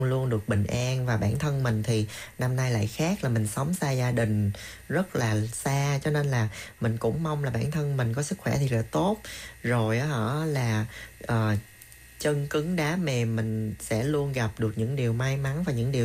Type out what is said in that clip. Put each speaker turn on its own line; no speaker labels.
luôn được bình an. Và bản thân mình thì năm nay lại khác là mình sống xa gia đình, rất là xa, cho nên là mình cũng mong là bản thân mình có sức khỏe thì là tốt. Rồi á hả là, chân cứng đá mềm, mình sẽ luôn gặp được những điều may mắn và những điều